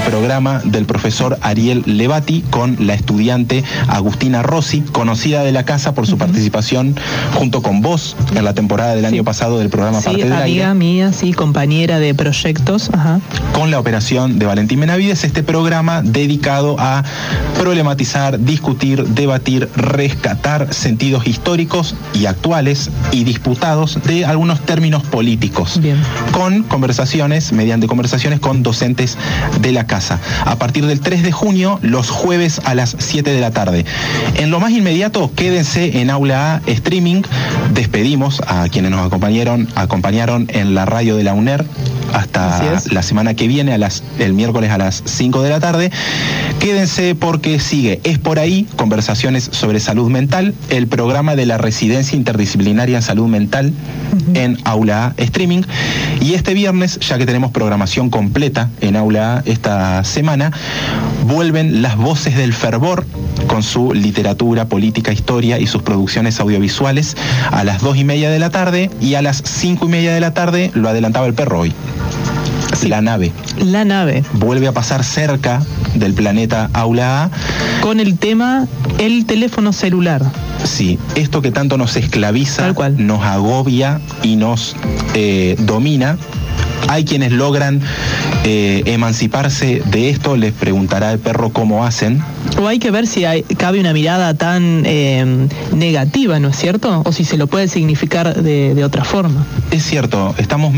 programa del profesor Ariel Levati con la estudiante Agustina Rossi, conocida de la casa por su participación junto con vos en la temporada del año pasado del programa Parte del Aire. Amiga mía, compañera de proyectos. Con la operación de Valentín Benavides, este programa dedicado a problematizar, discutir, debatir, rescatar sentidos históricos y actuales y disputados de algunos términos políticos. Bien. Mediante conversaciones con docentes de la casa. A partir del 3 de junio, los jueves a las 7 de la tarde. En lo más inmediato, quédense en Aula A Streaming. Despedimos a quienes nos acompañaron en la radio de la UNER hasta la semana que viene, el miércoles a las 5 de la tarde. Quédense porque sigue Es por ahí, conversaciones sobre salud mental, el programa de la Residencia Interdisciplinaria en Salud Mental en Aula A Streaming. Y este viernes, ya que tenemos programación completa en Aula A esta semana, vuelven Las Voces del Fervor con su literatura, política, historia y sus producciones audiovisuales a las 2:30 de la tarde, y a las 5:30 de la tarde, lo adelantaba el perro hoy, La Nave. La Nave. Vuelve a pasar cerca del planeta Aula A. Con el tema el teléfono celular. Sí, esto que tanto nos esclaviza, tal cual, nos agobia y nos domina. Hay quienes logran emanciparse de esto, les preguntará el perro cómo hacen. O hay que ver si cabe una mirada tan negativa, ¿no es cierto? O si se lo puede significar de otra forma. Es cierto, estamos...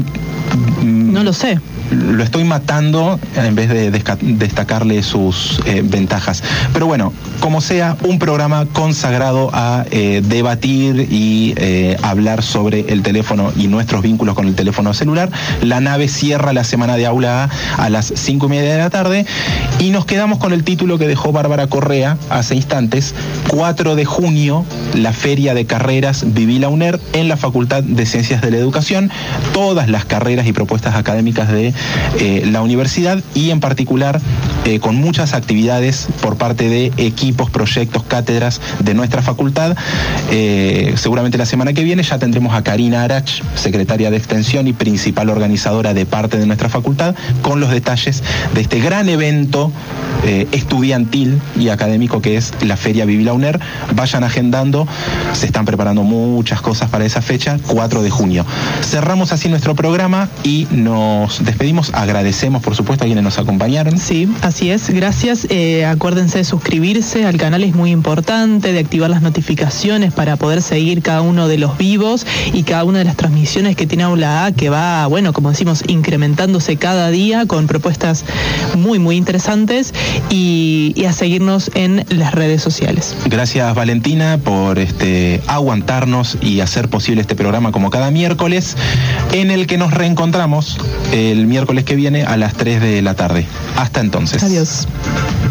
No lo sé. Lo estoy matando en vez de destacarle sus ventajas. Pero bueno, como sea, un programa consagrado a debatir y hablar sobre el teléfono y nuestros vínculos con el teléfono celular. La Nave cierra la semana de Aula a las 5:30 de la tarde, y nos quedamos con el título que dejó Bárbara Correa hace instantes: 4 de junio, la Feria de Carreras Viví la UNER en la Facultad de Ciencias de la Educación. Todas las carreras y propuestas académicas de la universidad, y en particular con muchas actividades por parte de equipos, proyectos, cátedras de nuestra facultad. Seguramente la semana que viene ya tendremos a Karina Arach, secretaria de Extensión y principal organizadora de parte de nuestra facultad, con los detalles de este gran evento estudiantil y académico que es la Feria Viví la UNER. Vayan agendando, se están preparando muchas cosas para esa fecha, 4 de junio. Cerramos así nuestro programa y nos despedimos. Agradecemos, por supuesto, a quienes nos acompañaron. Sí, así es, gracias. Acuérdense de suscribirse al canal, es muy importante, de activar las notificaciones para poder seguir cada uno de los vivos y cada una de las transmisiones que tiene Aula A, que va, bueno, como decimos, incrementándose cada día con propuestas muy, muy interesantes, y a seguirnos en las redes sociales. Gracias, Valentina, por aguantarnos y hacer posible este programa como cada miércoles, en el que nos reencontramos el miércoles que viene a las 3 de la tarde. Hasta entonces. Adiós.